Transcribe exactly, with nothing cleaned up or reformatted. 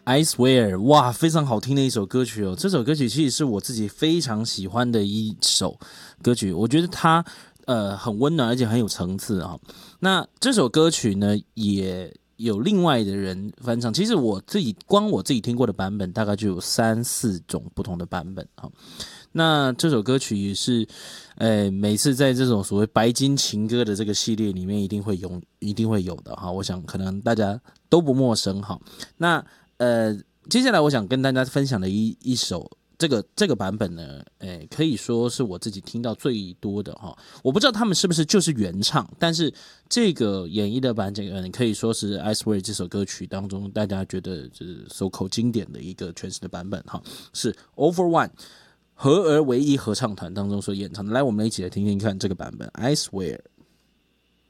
I Swear， 哇，非常好听的一首歌曲哦。这首歌曲其实是我自己非常喜欢的一首歌曲，我觉得它呃很温暖，而且很有层次啊、哦。那这首歌曲呢，也有另外的人翻唱。其实我自己光我自己听过的版本，大概就有三四种不同的版本啊、哦。那这首歌曲也是，呃，每次在这种所谓白金情歌的这个系列里面，一定会有，一定会有的哈。我想可能大家都不陌生哈。那呃，接下来我想跟大家分享的一一首这个这个版本呢，诶，可以说是我自己听到最多的哈。我不知道他们是不是就是原唱，但是这个演绎的版本可以说是《I Swear》这首歌曲当中大家觉得就是手口经典的一个诠释的版本哈，是 Over One 合而为一合唱团当中所演唱的。来，我们一起来听听看这个版本《I Swear》。